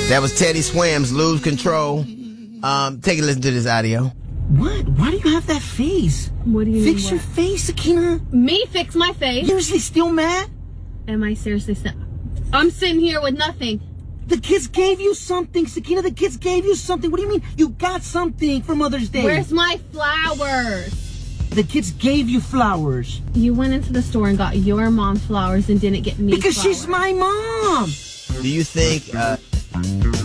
That was Teddy Swims, Lose Control. Take a listen to this audio. What? Why do you have that face? What do you mean? Fix your face, Sakina. Me fix my face? Seriously, still mad? Am I seriously still? I'm sitting here with nothing. The kids gave you something, Sakina. The kids gave you something. What do you mean? You got something for Mother's Day. Where's my flowers? The kids gave you flowers. You went into the store and got your mom flowers and didn't get me because flowers. She's my mom. Do you think